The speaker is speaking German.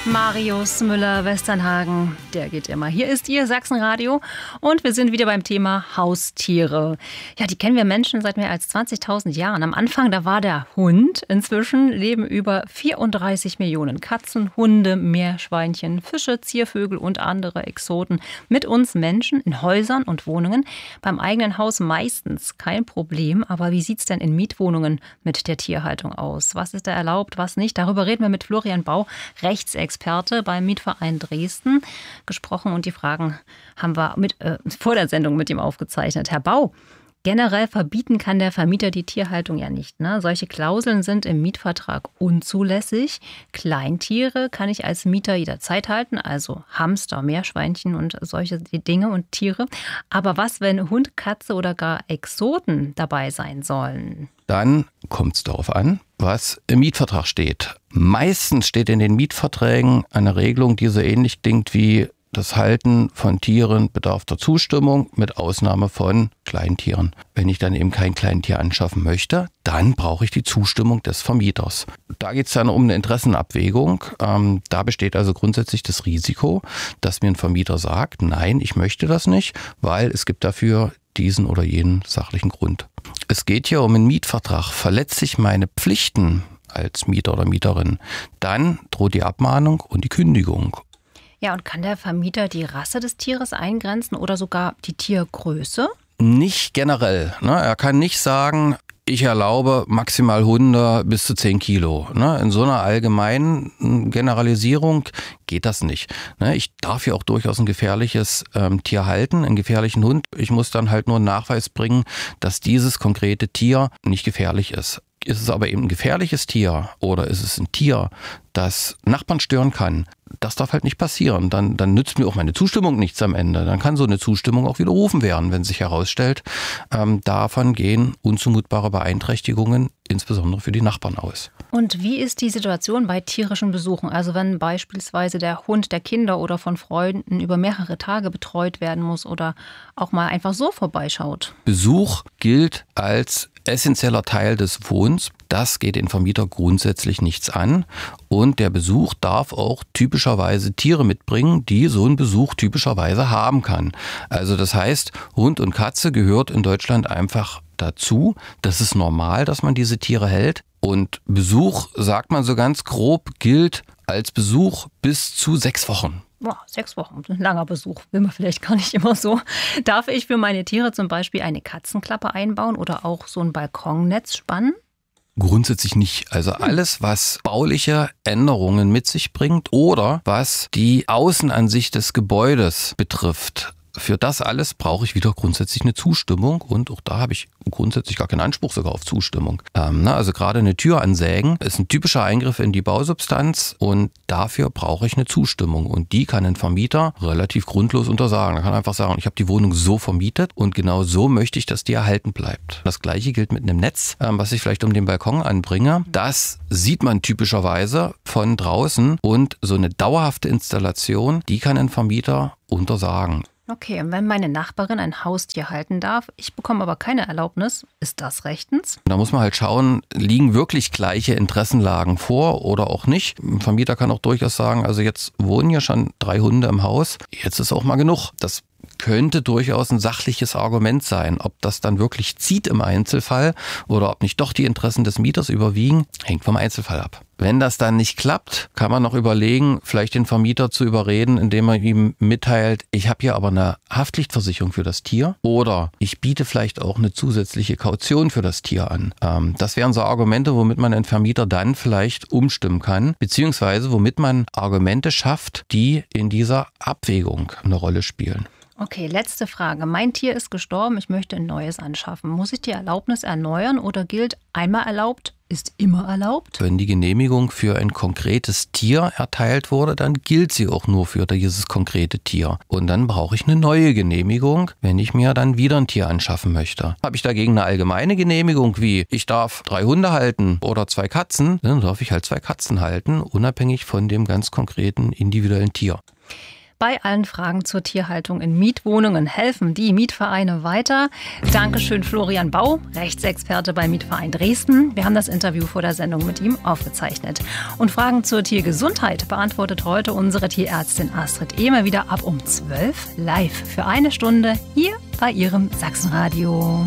Marius Müller-Westernhagen, der geht immer. Hier ist Ihr Sachsenradio und wir sind wieder beim Thema Haustiere. Ja, die kennen wir Menschen seit mehr als 20.000 Jahren. Am Anfang, da war der Hund. Inzwischen leben über 34 Millionen Katzen, Hunde, Meerschweinchen, Fische, Ziervögel und andere Exoten mit uns Menschen in Häusern und Wohnungen. Beim eigenen Haus meistens kein Problem. Aber wie sieht es denn in Mietwohnungen mit der Tierhaltung aus? Was ist da erlaubt, was nicht? Darüber reden wir mit Florian Bau, Rechtsexperte beim Mietverein Dresden, gesprochen und die Fragen haben wir vor der Sendung mit ihm aufgezeichnet. Herr Bau, generell verbieten kann der Vermieter die Tierhaltung ja nicht, ne? Solche Klauseln sind im Mietvertrag unzulässig. Kleintiere kann ich als Mieter jederzeit halten, also Hamster, Meerschweinchen und solche Dinge und Tiere. Aber was, wenn Hund, Katze oder gar Exoten dabei sein sollen? Dann kommt es darauf an, was im Mietvertrag steht. Meistens steht in den Mietverträgen eine Regelung, die so ähnlich klingt wie: Das Halten von Tieren bedarf der Zustimmung mit Ausnahme von Kleintieren. Wenn ich dann eben kein Kleintier anschaffen möchte, dann brauche ich die Zustimmung des Vermieters. Da geht es dann um eine Interessenabwägung. Da besteht also grundsätzlich das Risiko, dass mir ein Vermieter sagt, nein, ich möchte das nicht, weil es gibt dafür diesen oder jenen sachlichen Grund. Es geht hier um einen Mietvertrag. Verletze ich meine Pflichten als Mieter oder Mieterin, dann droht die Abmahnung und die Kündigung. Ja, und kann der Vermieter die Rasse des Tieres eingrenzen oder sogar die Tiergröße? Nicht generell. Er kann nicht sagen, ich erlaube maximal Hunde bis zu 10 Kilo. In so einer allgemeinen Generalisierung geht das nicht. Ich darf ja auch durchaus ein gefährliches Tier halten, einen gefährlichen Hund. Ich muss dann halt nur einen Nachweis bringen, dass dieses konkrete Tier nicht gefährlich ist. Ist es aber eben ein gefährliches Tier oder ist es ein Tier, das Nachbarn stören kann, das darf halt nicht passieren. Dann nützt mir auch meine Zustimmung nichts am Ende. Dann kann so eine Zustimmung auch widerrufen werden, wenn sich herausstellt, davon gehen unzumutbare Beeinträchtigungen insbesondere für die Nachbarn aus. Und wie ist die Situation bei tierischen Besuchen? Also wenn beispielsweise der Hund der Kinder oder von Freunden über mehrere Tage betreut werden muss oder auch mal einfach so vorbeischaut. Besuch gilt als essentieller Teil des Wohnens. Das geht den Vermieter grundsätzlich nichts an. Und der Besuch darf auch typischerweise Tiere mitbringen, die so einen Besuch typischerweise haben kann. Also das heißt, Hund und Katze gehört in Deutschland einfach dazu. Das ist normal, dass man diese Tiere hält. Und Besuch, sagt man so ganz grob, gilt als Besuch bis zu 6 Wochen. Boah, 6 Wochen, ein langer Besuch, will man vielleicht gar nicht immer so. Darf ich für meine Tiere zum Beispiel eine Katzenklappe einbauen oder auch so ein Balkonnetz spannen? Grundsätzlich nicht. Also alles, was bauliche Änderungen mit sich bringt oder was die Außenansicht des Gebäudes betrifft, für das alles brauche ich wieder grundsätzlich eine Zustimmung und auch da habe ich grundsätzlich gar keinen Anspruch sogar auf Zustimmung. Also gerade eine Tür ansägen ist ein typischer Eingriff in die Bausubstanz und dafür brauche ich eine Zustimmung und die kann ein Vermieter relativ grundlos untersagen. Er kann einfach sagen, ich habe die Wohnung so vermietet und genau so möchte ich, dass die erhalten bleibt. Das Gleiche gilt mit einem Netz, was ich vielleicht um den Balkon anbringe. Das sieht man typischerweise von draußen und so eine dauerhafte Installation, die kann ein Vermieter untersagen. Okay, und wenn meine Nachbarin ein Haustier halten darf, ich bekomme aber keine Erlaubnis, ist das rechtens? Da muss man halt schauen, liegen wirklich gleiche Interessenlagen vor oder auch nicht. Ein Vermieter kann auch durchaus sagen, also jetzt wohnen ja schon 3 Hunde im Haus, jetzt ist auch mal genug. Das könnte durchaus ein sachliches Argument sein. Ob das dann wirklich zieht im Einzelfall oder ob nicht doch die Interessen des Mieters überwiegen, hängt vom Einzelfall ab. Wenn das dann nicht klappt, kann man noch überlegen, vielleicht den Vermieter zu überreden, indem man ihm mitteilt, ich habe hier aber eine Haftpflichtversicherung für das Tier oder ich biete vielleicht auch eine zusätzliche Kaution für das Tier an. Das wären so Argumente, womit man einen Vermieter dann vielleicht umstimmen kann, beziehungsweise womit man Argumente schafft, die in dieser Abwägung eine Rolle spielen. Okay, letzte Frage. Mein Tier ist gestorben, ich möchte ein neues anschaffen. Muss ich die Erlaubnis erneuern oder gilt einmal erlaubt, ist immer erlaubt? Wenn die Genehmigung für ein konkretes Tier erteilt wurde, dann gilt sie auch nur für dieses konkrete Tier. Und dann brauche ich eine neue Genehmigung, wenn ich mir dann wieder ein Tier anschaffen möchte. Habe ich dagegen eine allgemeine Genehmigung wie, ich darf 3 Hunde halten oder 2 Katzen, dann darf ich halt 2 Katzen halten, unabhängig von dem ganz konkreten individuellen Tier. bei allen Fragen zur Tierhaltung in Mietwohnungen helfen die Mietvereine weiter. Dankeschön Florian Bau, Rechtsexperte beim Mietverein Dresden. Wir haben das Interview vor der Sendung mit ihm aufgezeichnet. Und Fragen zur Tiergesundheit beantwortet heute unsere Tierärztin Astrid Ehmer wieder ab um 12 live für eine Stunde hier bei Ihrem Sachsenradio.